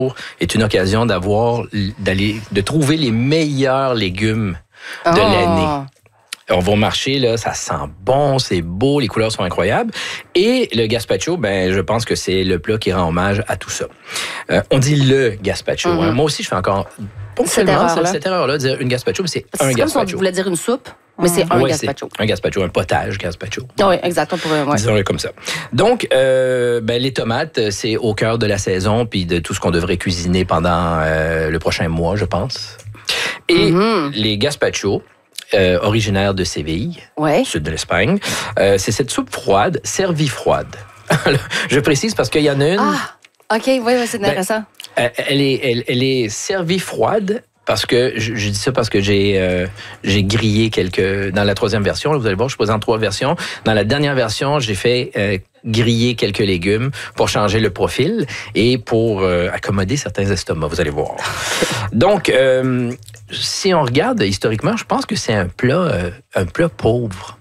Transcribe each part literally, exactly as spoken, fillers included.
est une occasion d'avoir, d'aller, de trouver les meilleurs légumes de Oh. l'année. On va au marché, là, ça sent bon, c'est beau, les couleurs sont incroyables. Et le gazpacho, ben, je pense que c'est le plat qui rend hommage à tout ça. Euh, on dit le gazpacho. Mm-hmm. Hein. Moi aussi, je fais encore ponctuellement cette, cette erreur-là, de dire une gazpacho, mais c'est Parce un c'est gazpacho. C'est comme si on voulait dire une soupe, mais c'est un ouais, gazpacho. C'est un gazpacho, un potage gazpacho. Oui, exact. On pourrait, ouais. Disons-le comme ça. Donc, euh, ben, les tomates, c'est au cœur de la saison puis de tout ce qu'on devrait cuisiner pendant euh, le prochain mois, je pense. Et mm-hmm. les gazpachos, Euh, originaire de Séville, ouais. sud de l'Espagne. Euh, c'est cette soupe froide, servie froide. Je précise parce qu'il y en a une... Ah, OK, oui, oui, c'est intéressant. Ben, elle, est, elle, elle est servie froide parce que, je, je dis ça parce que j'ai, euh, j'ai grillé quelques... Dans la troisième version, là, vous allez voir, je présente trois versions. Dans la dernière version, j'ai fait... Euh, griller quelques légumes pour changer le profil et pour euh, accommoder certains estomacs, vous allez voir. Donc, euh, si on regarde historiquement, je pense que c'est un plat, euh, un plat pauvre.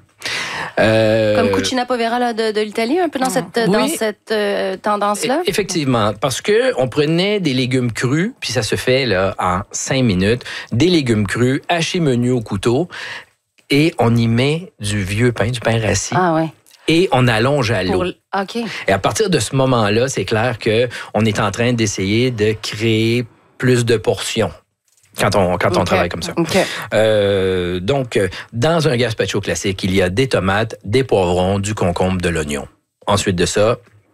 Euh, Comme Cucina Povera là, de, de l'Italie, un peu dans cette, oui. dans cette euh, tendance-là? Effectivement, parce que on prenait des légumes crus, puis ça se fait là, en cinq minutes, des légumes crus, hachés menus au couteau, et on y met du vieux pain, du pain rassis. Ah ouais. Et on allonge à l'eau. Pour... OK. Et à partir de ce moment-là, c'est clair qu'on est en train d'essayer de créer plus de portions quand on, quand on okay. travaille comme ça. Okay. Euh, donc, dans un gazpacho classique, il y a des tomates, des poivrons, du concombre, de l'oignon. Ensuite de ça,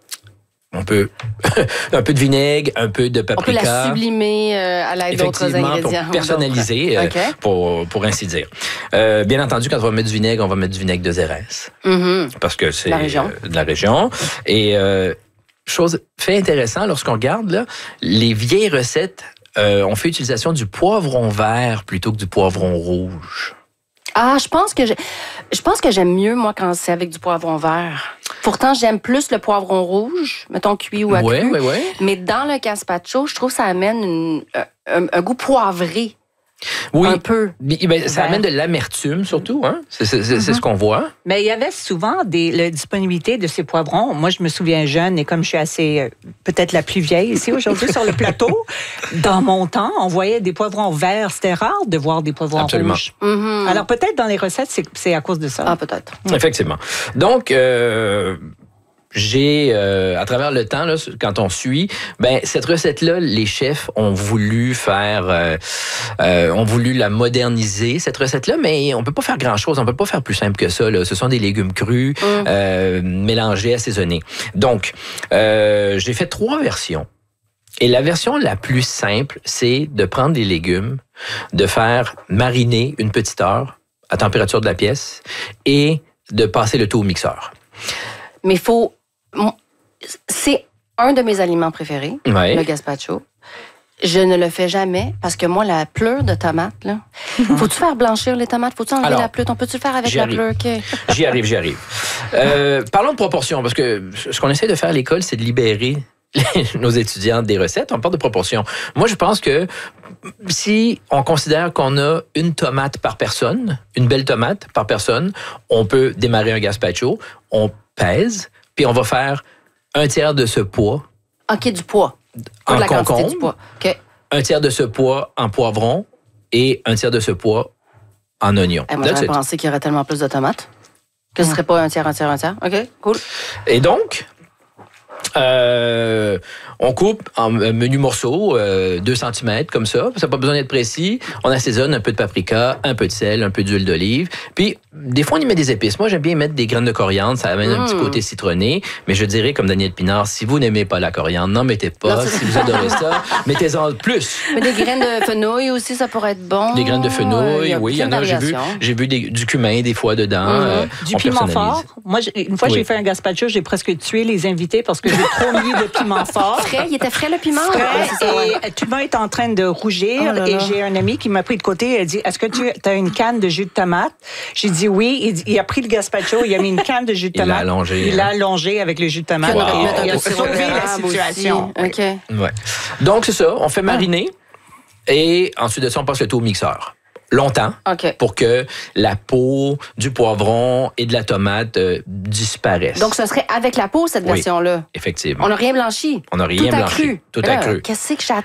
on peut un peu de vinaigre, un peu de paprika. On peut la sublimer euh, à l'aide d'autres ingrédients. Pour personnaliser, euh, okay. pour, pour ainsi dire. Euh, bien entendu, quand on va mettre du vinaigre, on va mettre du vinaigre de Xérès. Mm-hmm. Parce que c'est la région. Euh, de la région. Et euh, chose fait intéressant, lorsqu'on regarde là, les vieilles recettes, euh, on fait utilisation du poivron vert plutôt que du poivron rouge. Ah, je pense que je, je pense que j'aime mieux, moi, quand c'est avec du poivron vert. Pourtant, j'aime plus le poivron rouge, mettons cuit ou à ouais, cru. Ouais, ouais. Mais dans le gazpacho, je trouve que ça amène une, un, un goût poivré. Oui, un peu. Ben, ça amène de l'amertume surtout, hein? C'est, c'est, c'est, mm-hmm. c'est ce qu'on voit. Mais il y avait souvent des, la disponibilité de ces poivrons. Moi, je me souviens jeune, et comme je suis assez, euh, peut-être la plus vieille ici aujourd'hui sur le plateau, dans mon temps, on voyait des poivrons verts. C'était rare de voir des poivrons Absolument. rouges. Mm-hmm. Alors peut-être dans les recettes, c'est, c'est à cause de ça. Ah, peut-être. Effectivement. Donc, euh, j'ai, euh, à travers le temps, là, quand on suit, ben cette recette-là, les chefs ont voulu faire, euh, euh, ont voulu la moderniser, cette recette-là, mais on peut pas faire grand-chose, on peut pas faire plus simple que ça. Là. Ce sont des légumes crus, mmh. euh, mélangés, assaisonnés. Donc, euh, j'ai fait trois versions. Et la version la plus simple, c'est de prendre des légumes, de faire mariner une petite heure à température de la pièce et de passer le tout au mixeur. Mais il faut... C'est un de mes aliments préférés, ouais. le gazpacho. Je ne le fais jamais parce que moi, la pleure de tomates, là, faut-tu faire blanchir les tomates? Faut-tu enlever Alors, la pleure? On peut-tu le faire avec la pleure? Okay. J'y arrive, j'y arrive. Euh, parlons de proportion, parce que ce qu'on essaie de faire à l'école, c'est de libérer nos étudiants des recettes. On parle de proportion. Moi, je pense que si on considère qu'on a une tomate par personne, une belle tomate par personne, on peut démarrer un gazpacho, on pèse, puis on va faire un tiers de ce poids. OK, du poids. En de la concombre. Du poids. Okay. Un tiers de ce poids en poivron et un tiers de ce poids en oignon. Et moi, j'aurais pensé qu'il y aurait tellement plus de tomates que ce ne serait pas un tiers, un tiers, un tiers. OK, cool. Et donc, euh, on coupe en menus morceaux, euh, deux centimètres, comme ça. Ça n'a pas besoin d'être précis. On assaisonne un peu de paprika, un peu de sel, un peu d'huile d'olive. Puis, des fois, on y met des épices. Moi, j'aime bien mettre des graines de coriandre. Ça amène mmh. un petit côté citronné. Mais je dirais, comme Daniel Pinard, si vous n'aimez pas la coriandre, n'en mettez pas. Non, si vous adorez ça, mettez-en plus. Mais des graines de fenouil aussi, ça pourrait être bon. Des graines de fenouil, il oui. Il y en a, j'ai vu, j'ai vu des, du cumin, des fois, dedans. Mmh. Euh, du piment fort. Moi, une fois, oui. j'ai fait un gazpacho, j'ai presque tué les invités parce que j'ai trop mis de piment fort. Frais, il était frais le piment? Frais, ouais, ça, et ouais. tout le monde est en train de rougir. Oh là là. Et j'ai un ami qui m'a pris de côté et a dit, est-ce que tu as une canne de jus de tomate? J'ai dit oui. Il, il a pris le gazpacho, il a mis une canne de jus de tomate. Il l'a allongé. Il l'a allongé avec le jus de tomate. Wow. Et il a sauvé la situation. OK. Ouais. Donc, c'est ça. On fait mariner. Et ensuite de ça, on passe le tout au mixeur. longtemps okay. pour que la peau du poivron et de la tomate euh, disparaissent. Donc, ce serait avec la peau, cette oui, version-là? Effectivement. On n'a rien blanchi? On n'a rien Tout blanchi. Cru. Tout là, à cru. Qu'est-ce que j'ai